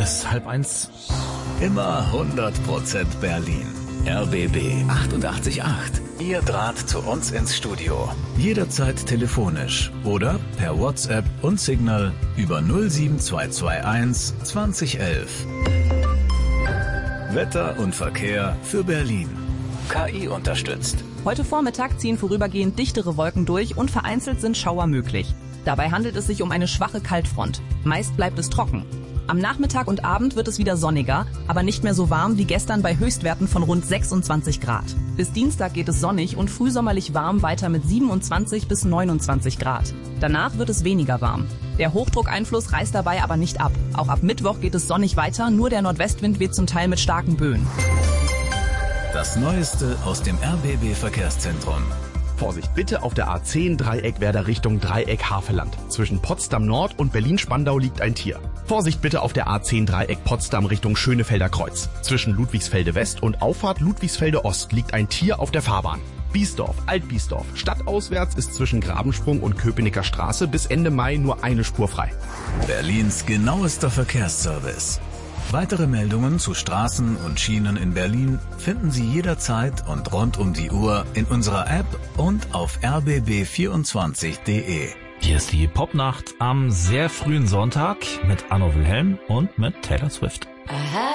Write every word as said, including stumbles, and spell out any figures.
Es ist halb eins. Immer hundert Prozent Berlin. R B B achtundachtzig Komma acht. Ihr Draht zu uns ins Studio. Jederzeit telefonisch oder per WhatsApp und Signal über null sieben zwei zwei eins zwanzig elf. Wetter und Verkehr für Berlin. K I unterstützt. Heute Vormittag ziehen vorübergehend dichtere Wolken durch und vereinzelt sind Schauer möglich. Dabei handelt es sich um eine schwache Kaltfront. Meist bleibt es trocken. Am Nachmittag und Abend wird es wieder sonniger, aber nicht mehr so warm wie gestern bei Höchstwerten von rund sechsundzwanzig Grad. Bis Dienstag geht es sonnig und frühsommerlich warm weiter mit siebenundzwanzig bis neunundzwanzig Grad. Danach wird es weniger warm. Der Hochdruckeinfluss reißt dabei aber nicht ab. Auch ab Mittwoch geht es sonnig weiter, nur der Nordwestwind weht zum Teil mit starken Böen. Das Neueste aus dem R B B-Verkehrszentrum. Vorsicht, bitte auf der A zehn Dreieckwerder Richtung Dreieck-Havelland. Zwischen Potsdam Nord und Berlin-Spandau liegt ein Tier. Vorsicht bitte auf der A zehn Dreieck Potsdam Richtung Schönefelder Kreuz. Zwischen Ludwigsfelde West und Auffahrt Ludwigsfelde Ost liegt ein Tier auf der Fahrbahn. Biesdorf, Alt-Biesdorf. Stadtauswärts ist zwischen Grabensprung und Köpenicker Straße bis Ende Mai nur eine Spur frei. Berlins genauester Verkehrsservice. Weitere Meldungen zu Straßen und Schienen in Berlin finden Sie jederzeit und rund um die Uhr in unserer App und auf r b b vierundzwanzig punkt de. Hier ist die Popnacht am sehr frühen Sonntag mit Anno Wilhelm und mit Taylor Swift. Aha.